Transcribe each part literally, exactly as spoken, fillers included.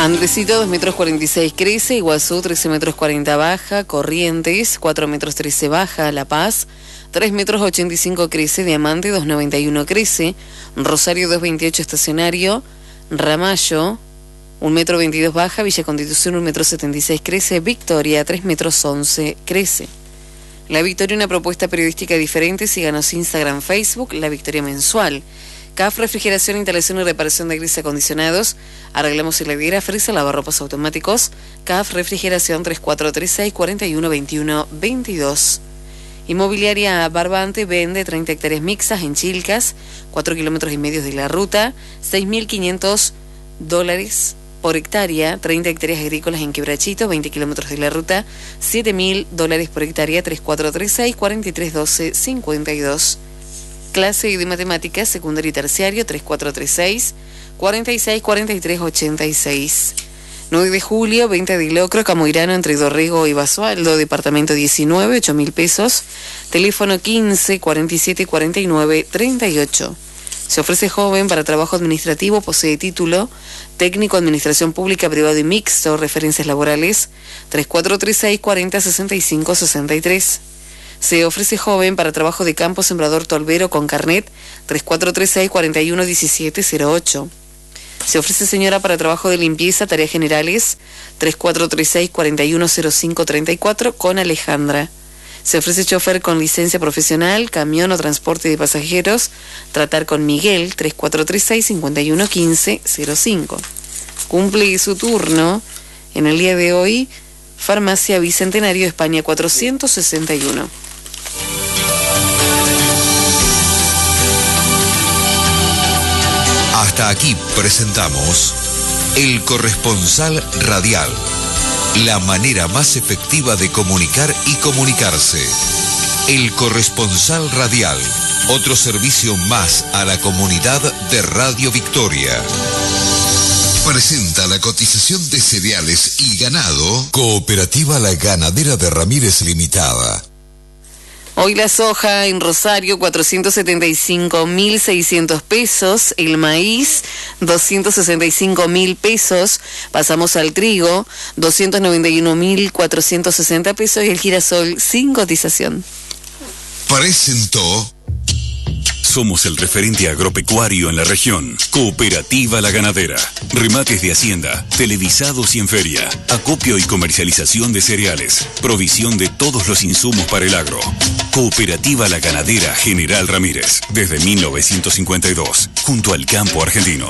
Andresito, dos metros cuarenta y seis crece, Iguazú, trece metros cuarenta baja, Corrientes, cuatro metros trece baja, La Paz, tres metros ochenta y cinco crece, Diamante, dos noventa y uno crece, Rosario, dos veintiocho estacionario, Ramallo, un metro veintidós baja, Villa Constitución, un metro setenta y seis crece, Victoria, tres metros once crece. La Victoria, una propuesta periodística diferente, síganos Instagram, Facebook, La Victoria Mensual. C A F Refrigeración, Instalación y Reparación de Aires Acondicionados. Arreglamos heladera, fresa, lavarropas automáticos. C A F Refrigeración tres cuatro tres seis, cuatro uno dos uno dos dos. Inmobiliaria Barbante vende treinta hectáreas mixtas en Chilcas, cuatro kilómetros y medio de la ruta, seis mil quinientos dólares por hectárea. Treinta hectáreas agrícolas en Quebrachito, veinte kilómetros de la ruta, siete mil dólares por hectárea. Tres cuatro tres seis, cuatro tres uno dos, cinco dos. Clase de matemáticas, secundario y terciario, tres cuatro tres seis, cuatro seis cuatro tres ocho seis. nueve de julio, venta de locro, Camoirano, entre Dorrego y Basualdo, departamento diecinueve, ocho mil pesos. Teléfono quince, cuarenta y siete, cuarenta y nueve, treinta y ocho. Se ofrece joven para trabajo administrativo, posee título, técnico, administración pública, privado y mixto, referencias laborales, tres cuatro tres seis, cuarenta, sesenta y cinco, sesenta y tres. Se ofrece joven para trabajo de campo, sembrador tolvero con carnet, tres cuatro tres seis, cuarenta y uno, diecisiete, cero ocho. Se ofrece señora para trabajo de limpieza, tareas generales, tres cuatro tres seis, cuarenta y uno, cero cinco, treinta y cuatro, con Alejandra. Se ofrece chofer con licencia profesional, camión o transporte de pasajeros, tratar con Miguel, tres cuatro tres seis, cincuenta y uno, quince, cero cinco. Cumple su turno en el día de hoy, Farmacia Bicentenario, España cuatrocientos sesenta y uno. Hasta aquí presentamos El Corresponsal Radial, la manera más efectiva de comunicar y comunicarse. El Corresponsal Radial, otro servicio más a la comunidad de Radio Victoria. Presenta la cotización de cereales y ganado Cooperativa La Ganadera de Ramírez Limitada. Hoy la soja en Rosario, cuatrocientos setenta y cinco mil seiscientos pesos. El maíz, doscientos sesenta y cinco mil pesos. Pasamos al trigo, doscientos noventa y uno mil cuatrocientos sesenta pesos. Y el girasol sin cotización. Presentó. Somos el referente agropecuario en la región. Cooperativa La Ganadera. Remates de hacienda, televisados y en feria. Acopio y comercialización de cereales. Provisión de todos los insumos para el agro. Cooperativa La Ganadera General Ramírez. Desde mil novecientos cincuenta y dos. Junto al campo argentino.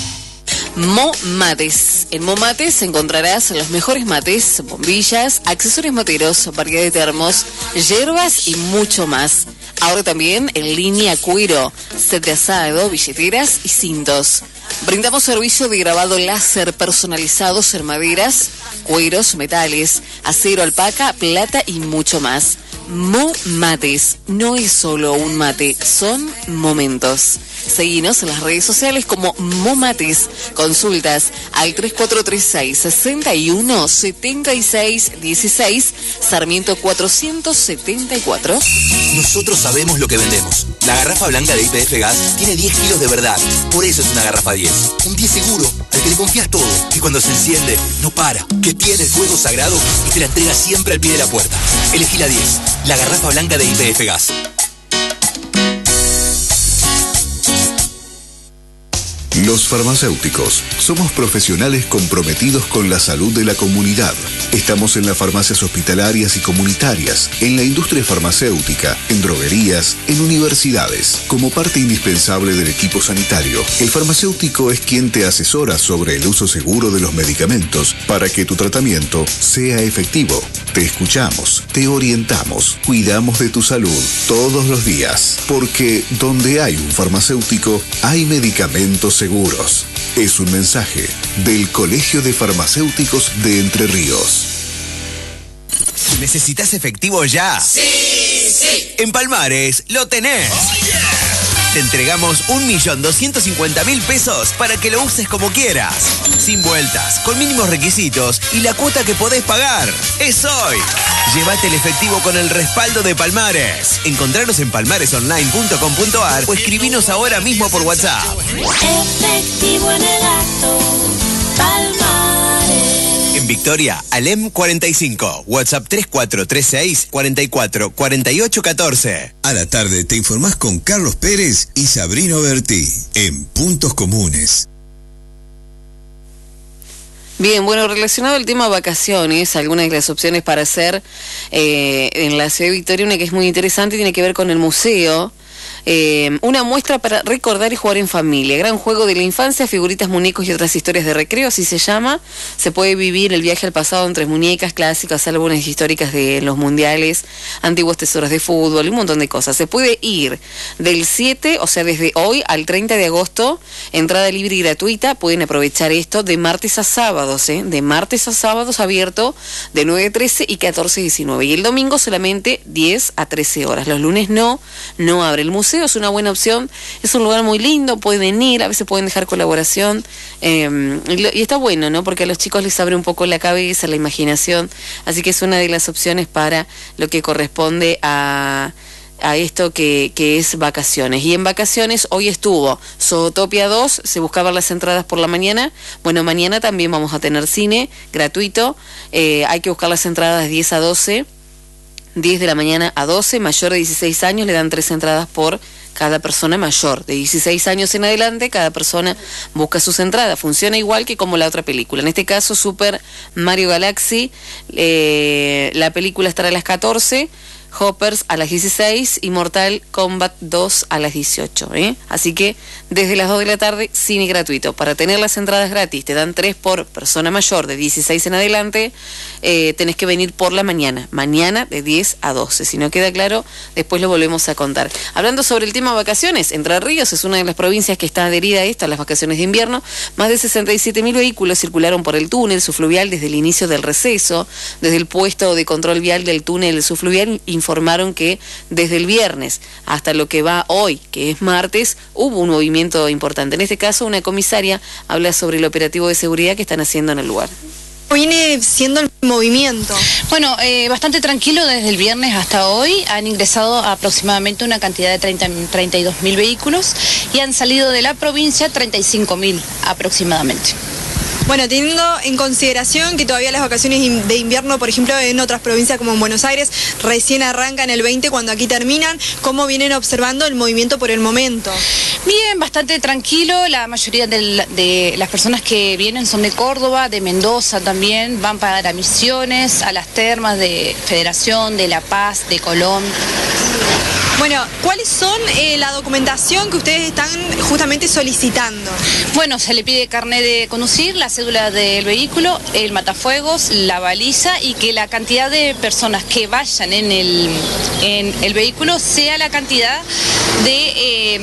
Mo Mates. En Mo Mates encontrarás los mejores mates, bombillas, accesorios materos, variedad de termos, hierbas y mucho más. Ahora también en línea cuero, set de asado, billeteras y cintos. Brindamos servicio de grabado láser personalizados en maderas, cueros, metales, acero, alpaca, plata y mucho más. Mo Mates no es solo un mate, son momentos. Seguinos en las redes sociales como Mo Mates. Consultas al tres cuatro tres seis, sesenta y uno, setenta y seis, dieciséis, Sarmiento cuatrocientos setenta y cuatro. Nosotros sabemos lo que vendemos. La garrafa blanca de Y P F Gas tiene diez kilos de verdad. Por eso es una garrafa diez. Un diez seguro, al que le confías todo. Que cuando se enciende, no para. Que tiene el fuego sagrado y te la entrega siempre al pie de la puerta. Elegí la diez. La garrafa blanca de Y P F Gas. Los farmacéuticos somos profesionales comprometidos con la salud de la comunidad. Estamos en las farmacias hospitalarias y comunitarias, en la industria farmacéutica, en droguerías, en universidades. Como parte indispensable del equipo sanitario, el farmacéutico es quien te asesora sobre el uso seguro de los medicamentos para que tu tratamiento sea efectivo. Te escuchamos, te orientamos, cuidamos de tu salud todos los días, porque donde hay un farmacéutico, hay medicamentos seguros. Es un mensaje del Colegio de Farmacéuticos de Entre Ríos. ¿Necesitas efectivo ya? ¡Sí, sí! En Palmares lo tenés. Oh, yeah. Te entregamos un millón doscientos cincuenta mil pesos para que lo uses como quieras. Sin vueltas, con mínimos requisitos y la cuota que podés pagar. ¡Es hoy! Llévate el efectivo con el respaldo de Palmares. Encontranos en palmares online punto com punto ar o escribinos ahora mismo por WhatsApp. Efectivo en el acto, Palmares. Victoria, Alem cuarenta y cinco. WhatsApp tres cuatro tres seis, cuatro cuatro, cuatro ocho uno cuatro. A la tarde te informás con Carlos Pérez y Sabrina Bertí en Puntos Comunes. Bien, bueno, relacionado al tema vacaciones, algunas de las opciones para hacer eh, en la ciudad de Victoria, una que es muy interesante, tiene que ver con el museo. Eh, una muestra para recordar y jugar en familia. Gran juego de la infancia, figuritas, muñecos y otras historias de recreo, así se llama. Se puede vivir el viaje al pasado entre muñecas, clásicas, álbumes históricas de los mundiales, antiguos tesoros de fútbol, un montón de cosas. Se puede ir del siete, o sea, desde hoy al treinta de agosto, entrada libre y gratuita. Pueden aprovechar esto de martes a sábados, ¿eh? De martes a sábados abierto de nueve a trece y catorce a diecinueve. Y el domingo solamente diez a trece horas. Los lunes no, no abre el museo. Es una buena opción, es un lugar muy lindo, pueden ir, a veces pueden dejar colaboración, eh, y, lo, y está bueno, ¿no? Porque a los chicos les abre un poco la cabeza, la imaginación, así que es una de las opciones para lo que corresponde a, a esto que, que es vacaciones. Y en vacaciones hoy estuvo Zootopia dos, se buscaban las entradas por la mañana, bueno, mañana también vamos a tener cine gratuito, eh, hay que buscar las entradas de diez a doce, diez de la mañana a doce, mayor de dieciséis años le dan tres entradas por cada persona mayor. De dieciséis años en adelante, cada persona busca sus entradas. Funciona igual que como la otra película. En este caso, Super Mario Galaxy, eh, la película estará a las catorce, Hoppers a las dieciséis y Mortal Kombat dos a las dieciocho. ¿eh? Así que desde las dos de la tarde, cine gratuito. Para tener las entradas gratis, te dan tres por persona mayor de dieciséis en adelante. Eh, tenés que venir por la mañana. Mañana de diez a doce. Si no queda claro, después lo volvemos a contar. Hablando sobre el tema vacaciones, Entre Ríos es una de las provincias que está adherida a esto, a las vacaciones de invierno. Más de sesenta y siete mil vehículos circularon por el túnel subfluvial desde el inicio del receso. Desde el puesto de control vial del túnel subfluvial informaron que desde el viernes hasta lo que va hoy, que es martes, hubo un movimiento importante. En este caso, una comisaria habla sobre el operativo de seguridad que están haciendo en el lugar. Viene siendo el movimiento. Bueno, eh, bastante tranquilo desde el viernes hasta hoy. Han ingresado aproximadamente una cantidad de treinta, treinta y dos mil vehículos y han salido de la provincia treinta y cinco mil aproximadamente. Bueno, teniendo en consideración que todavía las vacaciones de invierno, por ejemplo, en otras provincias como en Buenos Aires, recién arrancan el veinte cuando aquí terminan, ¿cómo vienen observando el movimiento por el momento? Bien, bastante tranquilo. La mayoría de, de las personas que vienen son de Córdoba, de Mendoza también, van para Misiones, a las termas de Federación, de La Paz, de Colón. Bueno, ¿cuáles son eh, la documentación que ustedes están justamente solicitando? Bueno, se le pide carnet de conducir, la cédula del vehículo, el matafuegos, la baliza y que la cantidad de personas que vayan en el, en el vehículo sea la cantidad de, eh,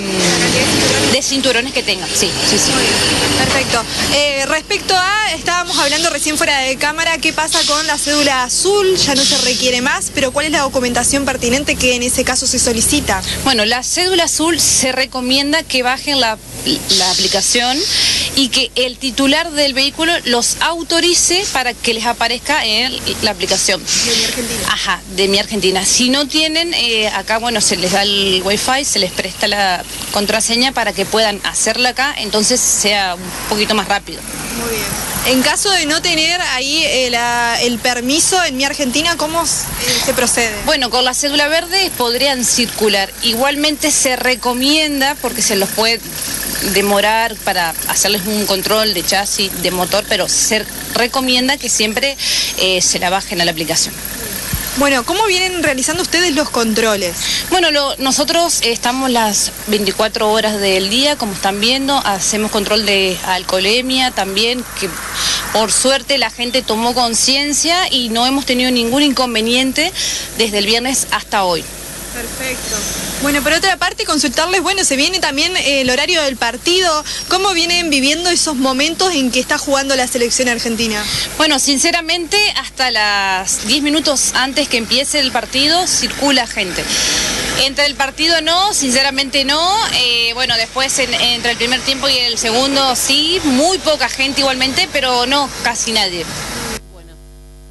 de cinturones que tengan. Sí, sí, sí. Perfecto. Eh, respecto a, estábamos hablando recién fuera de cámara, ¿qué pasa con la cédula azul? Ya no se requiere más, pero ¿cuál es la documentación pertinente que en ese caso se solicita? Bueno, la cédula azul se recomienda que bajen la, la aplicación y que el titular del vehículo los autorice para que les aparezca en la aplicación. De Mi Argentina. Ajá, de Mi Argentina. Si no tienen, eh, acá, bueno, se les da el wifi, se les presta la contraseña para que puedan hacerla acá, entonces sea un poquito más rápido. Muy bien. En caso de no tener ahí el, el permiso en Mi Argentina, ¿cómo se procede? Bueno, con la cédula verde podrían circular. Igualmente se recomienda, porque se los puede demorar para hacerles un control de chasis, de motor, pero se recomienda que siempre eh, se la bajen a la aplicación. Bueno, ¿cómo vienen realizando ustedes los controles? Bueno, lo, nosotros estamos las veinticuatro horas del día, como están viendo, hacemos control de alcoholemia también, que por suerte la gente tomó conciencia y no hemos tenido ningún inconveniente desde el viernes hasta hoy. Perfecto. Bueno, por otra parte, consultarles, bueno, se viene también el horario del partido. ¿Cómo vienen viviendo esos momentos en que está jugando la selección argentina? Bueno, sinceramente, hasta las diez minutos antes que empiece el partido, circula gente. Entre el partido no, sinceramente no. Eh, bueno, después en, entre el primer tiempo y el segundo sí, muy poca gente igualmente, pero no, casi nadie.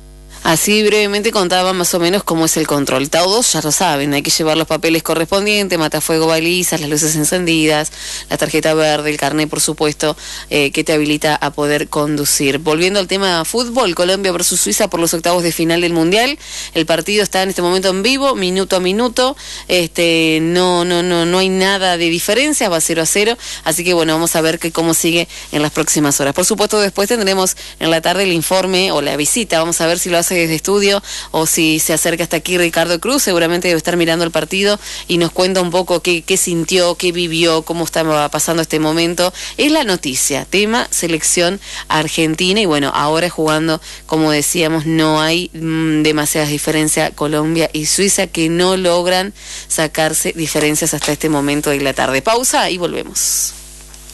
Así brevemente contaba más o menos cómo es el control. Todos ya lo saben, hay que llevar los papeles correspondientes, matafuego, balizas, las luces encendidas, la tarjeta verde, el carnet, por supuesto, eh, que te habilita a poder conducir. Volviendo al tema fútbol, Colombia versus Suiza por los octavos de final del Mundial. El partido está en este momento en vivo, minuto a minuto. Este, no, no, no, no hay nada de diferencia, va cero a cero. Así que bueno, vamos a ver que cómo sigue en las próximas horas. Por supuesto, después tendremos en la tarde el informe o la visita. Vamos a ver si lo hace desde estudio o si se acerca hasta aquí Ricardo Cruz. Seguramente debe estar mirando el partido y nos cuenta un poco qué, qué sintió, qué vivió, cómo estaba pasando este momento. Es la noticia, tema selección argentina, y bueno, ahora jugando, como decíamos, no hay mmm, demasiadas diferencias, Colombia y Suiza, que no logran sacarse diferencias hasta este momento de la tarde. Pausa y volvemos.